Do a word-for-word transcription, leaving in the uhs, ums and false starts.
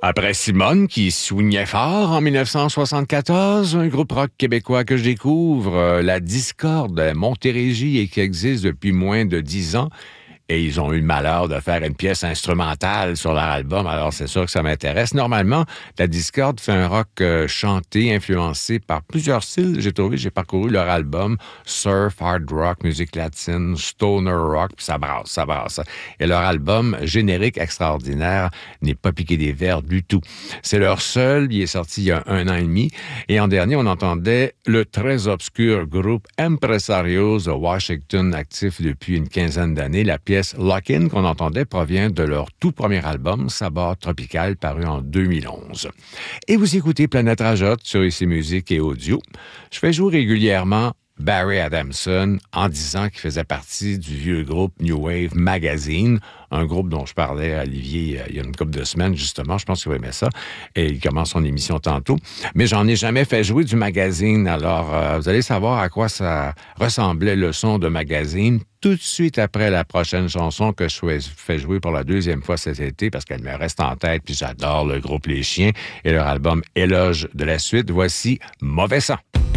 Après Simone, qui swingait fort en dix-neuf cent soixante-quatorze, un groupe rock québécois que je découvre, euh, la Discorde Montérégie, et qui existe depuis moins de dix ans. Et ils ont eu le malheur de faire une pièce instrumentale sur leur album, alors c'est sûr que ça m'intéresse. Normalement, la Discorde fait un rock euh, chanté, influencé par plusieurs styles. J'ai trouvé, j'ai parcouru leur album, surf, hard rock, musique latine, stoner rock, puis ça brasse, ça brasse. Et leur album, générique extraordinaire, n'est pas piqué des verres du tout. C'est leur seul, il est sorti il y a un an et demi. Et en dernier, on entendait le très obscur groupe Empresarios de Washington, actif depuis une quinzaine d'années. La pièce Lock-In qu'on entendait provient de leur tout premier album, Sabbat Tropical, paru en deux mille onze. Et vous écoutez Planète Rajotte sur Ici Musique et Audio. Je fais jouer régulièrement Barry Adamson en disant qu'il faisait partie du vieux groupe New Wave Magazine, un groupe dont je parlais à Olivier il y a une couple de semaines, justement. Je pense qu'il va aimer ça. Et il commence son émission tantôt. Mais j'en ai jamais fait jouer du magazine. Alors, euh, vous allez savoir à quoi ça ressemblait le son de magazine tout de suite après la prochaine chanson que je fais jouer pour la deuxième fois cet été parce qu'elle me reste en tête. Puis j'adore le groupe Les Chiens et leur album Éloge de la suite. Voici Mauvais sang.